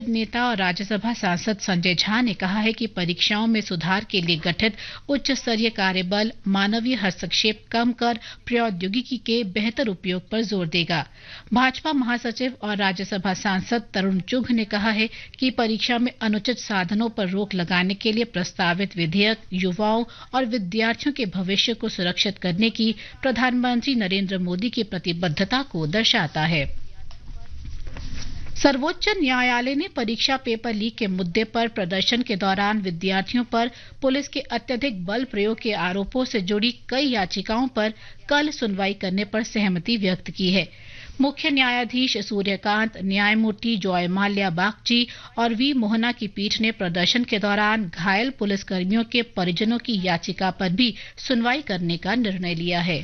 नेता और राज्यसभा सांसद संजय झा ने कहा है कि परीक्षाओं में सुधार के लिए गठित उच्च स्तरीय कार्यबल मानवीय हस्तक्षेप कम कर प्रौद्योगिकी के बेहतर उपयोग पर जोर देगा। भाजपा महासचिव और राज्यसभा सांसद तरुण चुघ ने कहा है कि परीक्षा में अनुचित साधनों पर रोक लगाने के लिए प्रस्तावित विधेयक युवाओं और विद्यार्थियों के भविष्य को सुरक्षित करने की प्रधानमंत्री नरेंद्र मोदी की प्रतिबद्धता को दर्शाता है। सर्वोच्च न्यायालय ने परीक्षा पेपर लीक के मुद्दे पर प्रदर्शन के दौरान विद्यार्थियों पर पुलिस के अत्यधिक बल प्रयोग के आरोपों से जुड़ी कई याचिकाओं पर कल सुनवाई करने पर सहमति व्यक्त की है। मुख्य न्यायाधीश सूर्यकांत, न्यायमूर्ति जॉय माल्या बागची और वी मोहना की पीठ ने प्रदर्शन के दौरान घायल पुलिसकर्मियों के परिजनों की याचिका पर भी सुनवाई करने का निर्णय लिया है।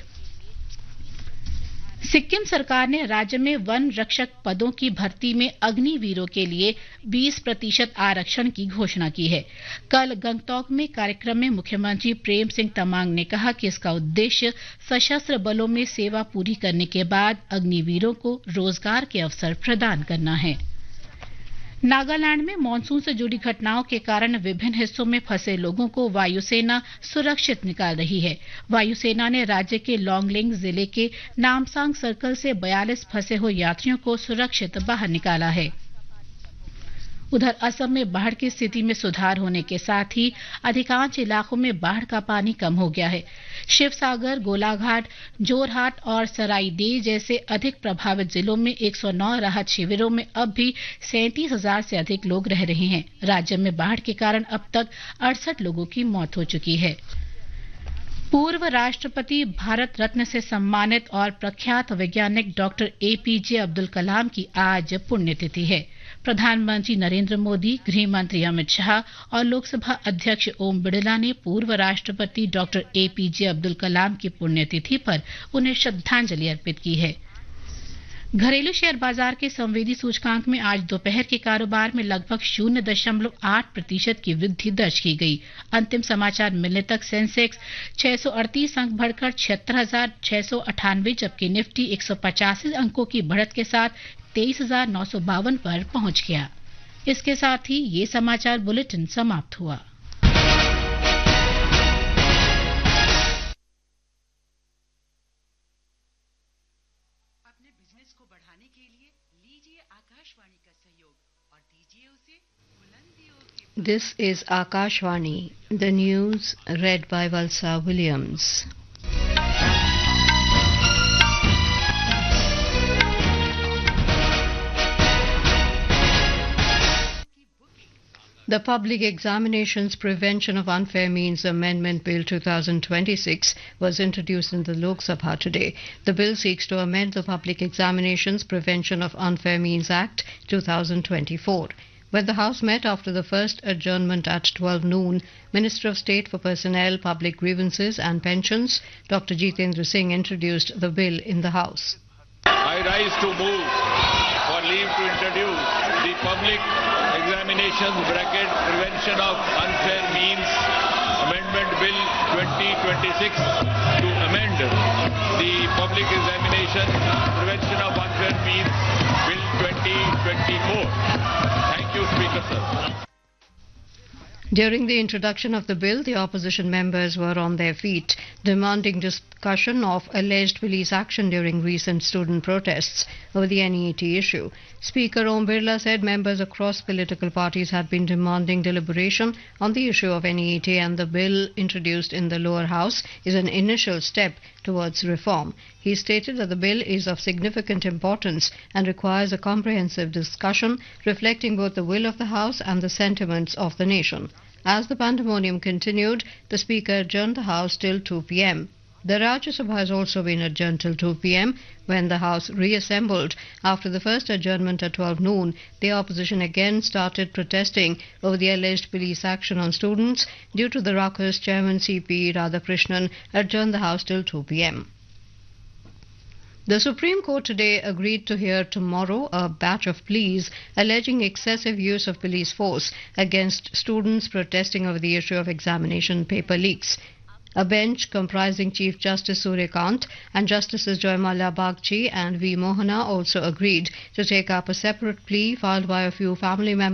सिक्किम सरकार ने राज्य में वन रक्षक पदों की भर्ती में अग्निवीरों के लिए 20% आरक्षण की घोषणा की है। कल गंगटोक में कार्यक्रम में मुख्यमंत्री प्रेम सिंह तमांग ने कहा कि इसका उद्देश्य सशस्त्र बलों में सेवा पूरी करने के बाद अग्निवीरों को रोजगार के अवसर प्रदान करना है। नागालैंड में मानसून से जुड़ी घटनाओं के कारण विभिन्न हिस्सों में फंसे लोगों को वायुसेना सुरक्षित निकाल रही है। वायुसेना ने राज्य के लोंगलिंग जिले के नामसांग सर्कल से 42 फंसे हुए यात्रियों को सुरक्षित बाहर निकाला है। उधर असम में बाढ़ की स्थिति में सुधार होने के साथ ही अधिकांश इलाकों में बाढ़ का पानी कम हो गया है। शिवसागर, गोलाघाट, जोरहाट और सराईदेई जैसे अधिक प्रभावित जिलों में 109 राहत शिविरों में अब भी 37,000 से अधिक लोग रह रहे हैं। राज्य में बाढ़ के कारण अब तक 68 लोगों की मौत हो चुकी है। पूर्व राष्ट्रपति भारत रत्न से सम्मानित और प्रख्यात वैज्ञानिक डॉक्टर एपीजे अब्दुल कलाम की आज पुण्यतिथि है। प्रधानमंत्री नरेंद्र मोदी, गृह मंत्री अमित शाह और लोकसभा अध्यक्ष ओम बिड़ला ने पूर्व राष्ट्रपति डॉक्टर एपीजे अब्दुल कलाम की पुण्यतिथि पर उन्हें श्रद्धांजलि अर्पित की है। घरेलू शेयर बाजार के संवेदी सूचकांक में आज दोपहर के कारोबार में लगभग 0.8% की वृद्धि दर्ज की गई। अंतिम समाचार मिलने तक सेंसेक्स 638 अंक बढ़कर 76,698, जबकि निफ्टी 185 अंकों की बढ़त के साथ 23,952 पर पहुंच गया। इसके साथ ही ये समाचार बुलेटिन समाप्त हुआ। अपने बिजनेस को बढ़ाने के लिए लीजिए आकाशवाणी का सहयोग और दीजिए उसे बुलंदियों के। This is Akashvani, the news read by Valsa Williams. The Public Examinations Prevention of Unfair Means Amendment Bill 2026 was introduced in the Lok Sabha today. The bill seeks to amend the Public Examinations Prevention of Unfair Means Act 2024. When the House met after the first adjournment at 12 noon, Minister of State for Personnel, Public Grievances and Pensions, Dr. Jitendra Singh introduced the bill in the House. I rise to move for leave to introduce the Public Examinations Prevention of Unfair Means Amendment Bill 2026 to amend the Public Examination Prevention of Unfair Means Bill 2024. Thank you, Speaker, sir. During the introduction of the bill, the opposition members were on their feet, demanding discussion of alleged police action during recent student protests over the NEET issue. Speaker Om Birla said members across political parties had been demanding deliberation on the issue of NEET, and the bill introduced in the lower house is an initial step towards reform. He stated that the bill is of significant importance and requires a comprehensive discussion reflecting both the will of the House and the sentiments of the nation. As the pandemonium continued, the Speaker adjourned the House till 2 p.m. The Rajya Sabha has also been adjourned till 2 p.m. When the House reassembled after the first adjournment at 12 noon, the opposition again started protesting over the alleged police action on students. Due to the ruckus, Chairman C.P. Radhakrishnan adjourned the House till 2 p.m. The Supreme Court today agreed to hear tomorrow a batch of pleas alleging excessive use of police force against students protesting over the issue of examination paper leaks. A bench comprising Chief Justice Suryakant and Justices Joymalia Bagchi and V. Mohana also agreed to take up a separate plea filed by a few family members